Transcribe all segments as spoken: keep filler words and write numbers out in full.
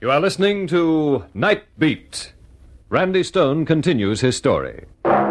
You are listening to Night Beat. Randy Stone continues his story.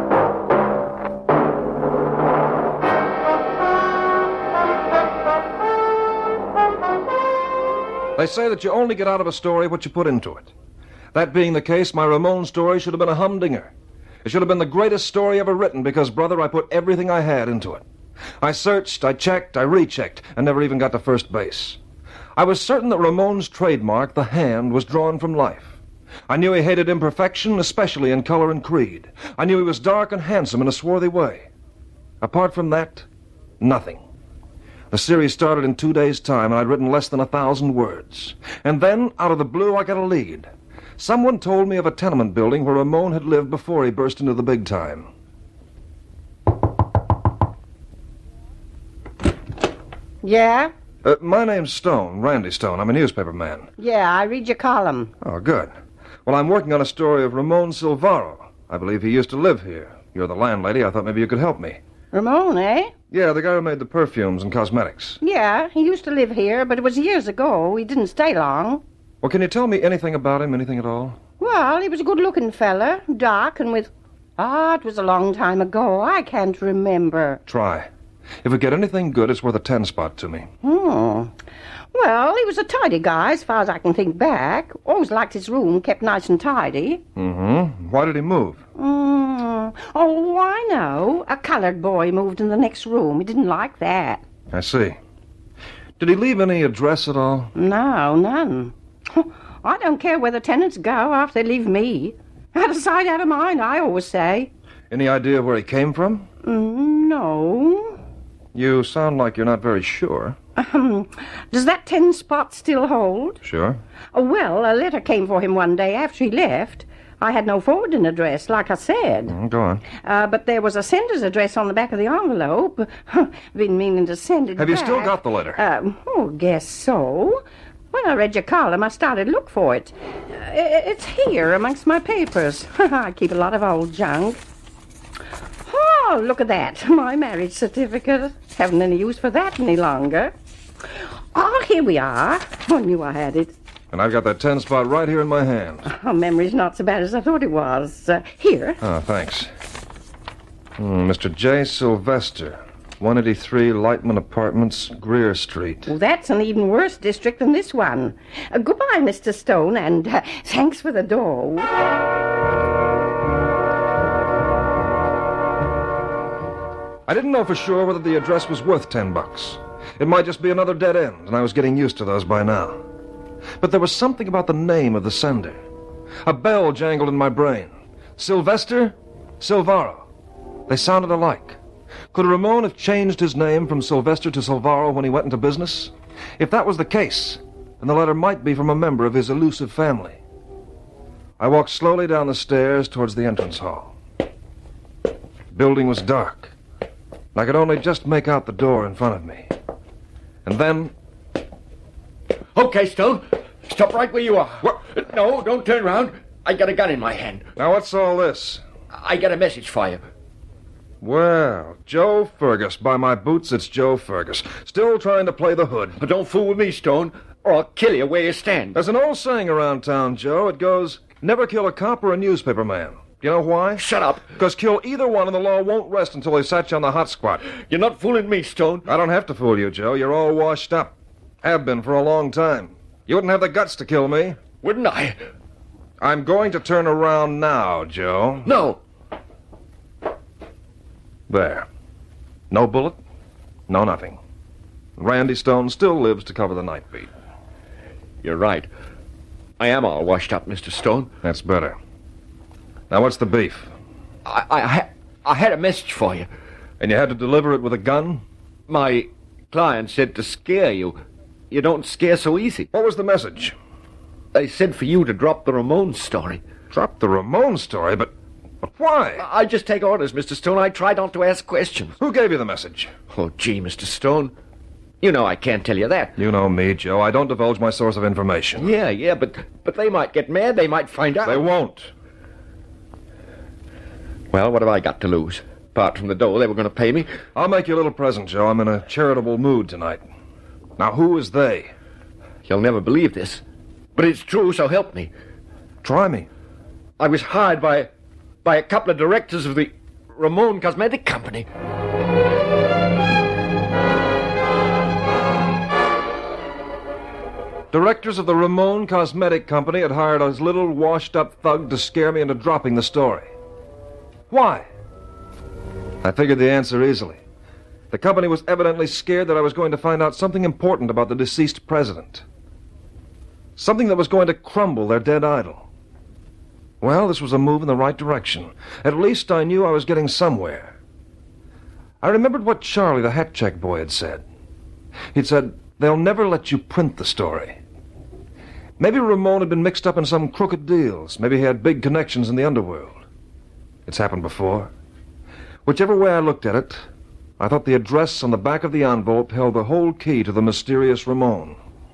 They say that you only get out of a story what you put into it. That being the case, my Ramon story should have been a humdinger. It should have been the greatest story ever written because, brother, I put everything I had into it. I searched, I checked, I rechecked, and never even got to first base. I was certain that Ramon's trademark, the hand, was drawn from life. I knew he hated imperfection, especially in color and creed. I knew he was dark and handsome in a swarthy way. Apart from that, nothing. The series started in two days' time, and I'd written less than a thousand words. And then, out of the blue, I got a lead. Someone told me of a tenement building where Ramon had lived before he burst into the big time. Yeah? Uh, my name's Stone, Randy Stone. I'm a newspaper man. Yeah, I read your column. Oh, good. Well, I'm working on a story of Ramon Silvaro. I believe he used to live here. You're the landlady. I thought maybe you could help me. Ramon, eh? Yeah, the guy who made the perfumes and cosmetics. Yeah, he used to live here, but it was years ago. He didn't stay long. Well, can you tell me anything about him, anything at all? Well, he was a good-looking fella, dark and with... Ah, it was a long time ago. I can't remember. Try. If we get anything good, it's worth a ten-spot to me. Hmm. Well, he was a tidy guy, as far as I can think back. Always liked his room kept nice and tidy. Mm-hmm. Why did he move? Mm. Oh, I know. A colored boy moved in the next room. He didn't like that. I see. Did he leave any address at all? No, none. I don't care where the tenants go after they leave me. Out of sight, out of mind, I always say. Any idea where he came from? Mm, no. You sound like you're not very sure. Um, does that ten spot still hold? Sure. Oh, well, a letter came for him one day after he left. I had no forwarding address, like I said. Mm, go on. Uh, but there was a sender's address on the back of the envelope. Been meaning to send it Have back. you still got the letter? Um, oh, guess so. When I read your column, I started to look for it. Uh, it's here amongst my papers. I keep a lot of old junk. Oh, look at that. My marriage certificate. Haven't any use for that any longer. Oh, here we are. I knew I had it. And I've got that ten spot right here in my hand. Oh, memory's not so bad as I thought it was. Uh, here. Oh, thanks. Mm, Mister J. Sylvester, one eighty-three Lightman Apartments, Greer Street. Well, that's an even worse district than this one. Uh, goodbye, Mister Stone, and uh, thanks for the dough. I didn't know for sure whether the address was worth ten bucks. It might just be another dead end, and I was getting used to those by now. But there was something about the name of the sender. A bell jangled in my brain. Sylvester, Silvaro. They sounded alike. Could Ramon have changed his name from Sylvester to Silvaro when he went into business? If that was the case, then the letter might be from a member of his elusive family. I walked slowly down the stairs towards the entrance hall. The building was dark. I could only just make out the door in front of me. And then... Okay, Stone. Stop right where you are. What? No, don't turn around. I got a gun in my hand. Now, what's all this? I got a message for you. Well, Joe Fergus. By my boots, it's Joe Fergus. Still trying to play the hood. But don't fool with me, Stone, or I'll kill you where you stand. There's an old saying around town, Joe. It goes, never kill a cop or a newspaper man. You know why? Shut up. Because kill either one and the law won't rest until they set you on the hot spot. You're not fooling me, Stone. I don't have to fool you, Joe. You're all washed up. Have been for a long time. You wouldn't have the guts to kill me. Wouldn't I? I'm going to turn around now, Joe. No. There. No bullet, no nothing. Randy Stone still lives to cover the night beat. You're right. I am all washed up, Mister Stone. That's better. Now, what's the beef? I, I, ha- I had a message for you. And you had to deliver it with a gun? My client said to scare you. You don't scare so easy. What was the message? They said for you to drop the Ramon story. Drop the Ramon story? But, but why? I just take orders, Mister Stone. I try not to ask questions. Who gave you the message? Oh, gee, Mister Stone. You know I can't tell you that. You know me, Joe. I don't divulge my source of information. Yeah, yeah, but, but they might get mad. They might find out. They won't. Well, what have I got to lose? Apart from the dough they were going to pay me. I'll make you a little present, Joe. I'm in a charitable mood tonight. Now, who is they? You'll never believe this. But it's true, so help me. Try me. I was hired by by a couple of directors of the Ramon Cosmetic Company. Directors of the Ramon Cosmetic Company had hired a little washed-up thug to scare me into dropping the story. Why? I figured the answer easily. The company was evidently scared that I was going to find out something important about the deceased president. Something that was going to crumble their dead idol. Well, this was a move in the right direction. At least I knew I was getting somewhere. I remembered what Charlie, the hat check boy, had said. He'd said, they'll never let you print the story. Maybe Ramon had been mixed up in some crooked deals. Maybe he had big connections in the underworld. It's happened before. Whichever way I looked at it, I thought the address on the back of the envelope held the whole key to the mysterious Ramon.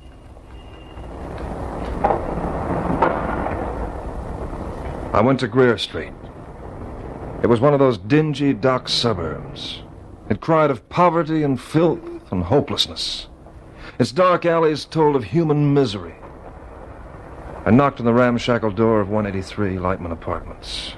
I went to Greer Street. It was one of those dingy dock suburbs. It cried of poverty and filth and hopelessness. Its dark alleys told of human misery. I knocked on the ramshackle door of one eighty-three Lightman Apartments.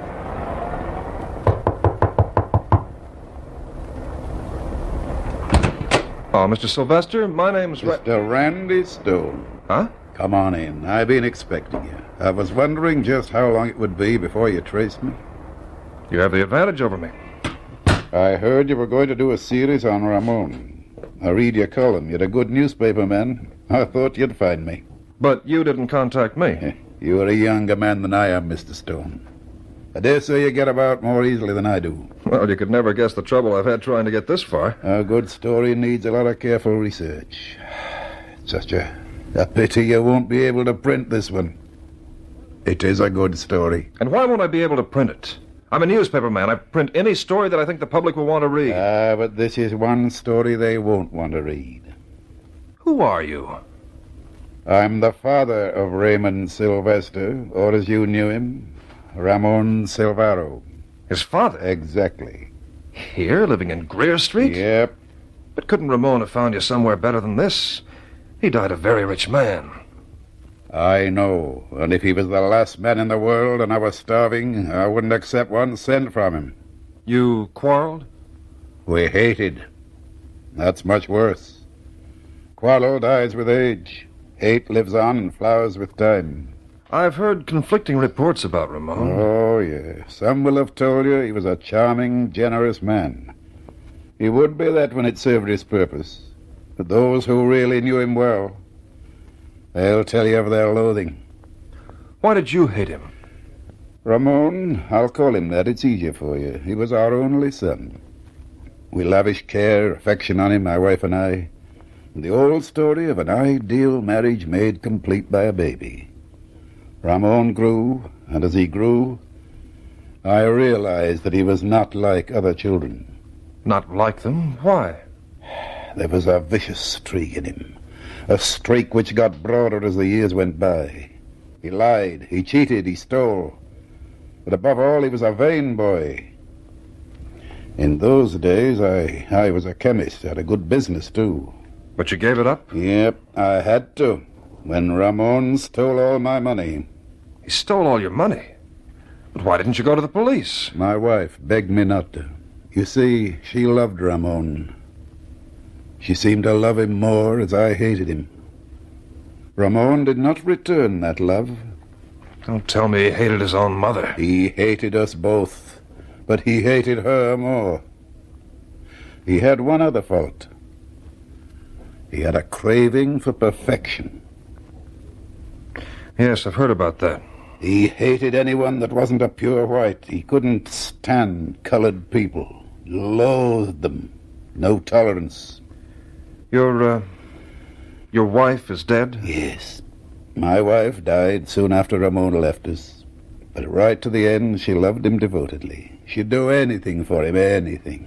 Oh, Mister Sylvester, my name's... Ra- Mister Randy Stone. Huh? Come on in. I've been expecting you. I was wondering just how long it would be before you traced me. You have the advantage over me. I heard you were going to do a series on Ramon. I read your column. You're a good newspaper man. I thought you'd find me. But you didn't contact me. You're a younger man than I am, Mister Stone. I dare say you get about more easily than I do. Well, you could never guess the trouble I've had trying to get this far. A good story needs a lot of careful research. It's such a, a pity you won't be able to print this one. It is a good story. And why won't I be able to print it? I'm a newspaper man. I print any story that I think the public will want to read. Ah, but this is one story they won't want to read. Who are you? I'm the father of Raymond Sylvester, or as you knew him, Ramon Silvaro. His father? Exactly. Here, living in Greer Street? Yep. But couldn't Ramon have found you somewhere better than this? He died a very rich man. I know, and if he was the last man in the world and I was starving, I wouldn't accept one cent from him. You quarreled? We hated. That's much worse. Quarrel dies with age. Hate lives on and flowers with time. I've heard conflicting reports about Ramon. Oh, yeah. Some will have told you he was a charming, generous man. He would be that when it served his purpose. But those who really knew him well, they'll tell you of their loathing. Why did you hate him? Ramon, I'll call him that. It's easier for you. He was our only son. We lavished care, affection on him, my wife and I. The old story of an ideal marriage made complete by a baby. Ramon grew, and as he grew, I realized that he was not like other children. Not like them? Why? There was a vicious streak in him, a streak which got broader as the years went by. He lied, he cheated, he stole. But above all, he was a vain boy. In those days, I, I was a chemist, had a good business, too. But you gave it up? Yep, I had to, when Ramon stole all my money. He stole all your money? But why didn't you go to the police? My wife begged me not to. You see, she loved Ramon. She seemed to love him more as I hated him. Ramon did not return that love. Don't tell me he hated his own mother. He hated us both, but he hated her more. He had one other fault. He had a craving for perfection. Yes, I've heard about that. He hated anyone that wasn't a pure white. He couldn't stand colored people. Loathed them. No tolerance. Your, uh, your wife is dead? Yes. My wife died soon after Ramon left us. But right to the end, she loved him devotedly. She'd do anything for him, anything.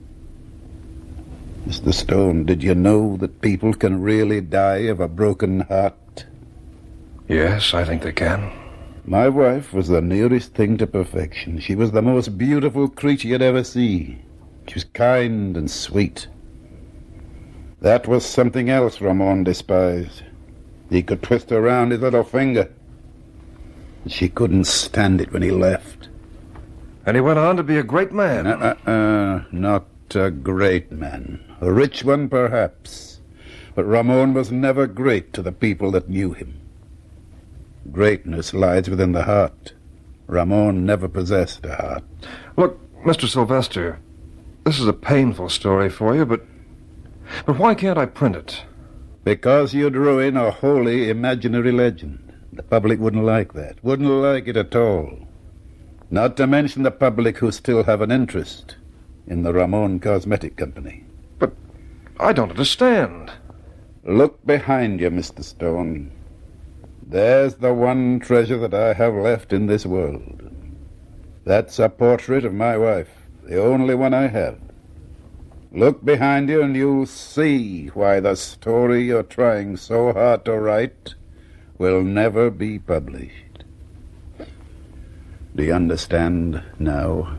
Mister Stone, did you know that people can really die of a broken heart? Yes, I think they can. My wife was the nearest thing to perfection. She was the most beautiful creature you'd ever see. She was kind and sweet. That was something else Ramon despised. He could twist around his little finger. She couldn't stand it when he left. And he went on to be a great man. Uh, uh, uh, not a great man. A rich one, perhaps. But Ramon was never great to the people that knew him. Greatness lies within the heart. Ramon never possessed a heart. Look, Mister Sylvester, this is a painful story for you, but... But why can't I print it? Because you'd ruin a wholly imaginary legend. The public wouldn't like that. Wouldn't like it at all. Not to mention the public who still have an interest in the Ramon Cosmetic Company. But I don't understand. Look behind you, Mister Stone. There's the one treasure that I have left in this world. That's a portrait of my wife, the only one I have. Look behind you and you'll see why the story you're trying so hard to write will never be published. Do you understand now?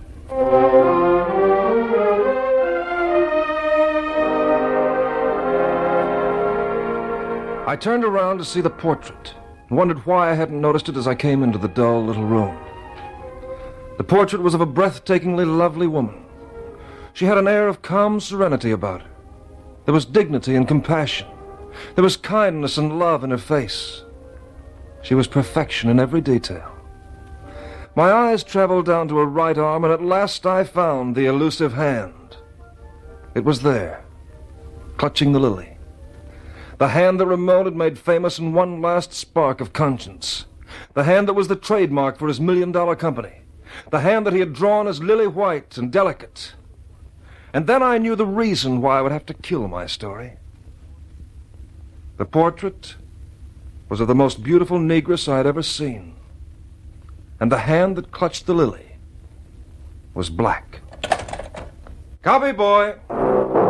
I turned around to see the portrait and wondered why I hadn't noticed it as I came into the dull little room. The portrait was of a breathtakingly lovely woman. She had an air of calm serenity about her. There was dignity and compassion. There was kindness and love in her face. She was perfection in every detail. My eyes traveled down to her right arm, and at last I found the elusive hand. It was there, clutching the lily. The hand that Ramon had made famous in one last spark of conscience. The hand that was the trademark for his million-dollar company. The hand that he had drawn as lily-white and delicate. And then I knew the reason why I would have to kill my story. The portrait was of the most beautiful negress I had ever seen. And the hand that clutched the lily was black. Copy, boy.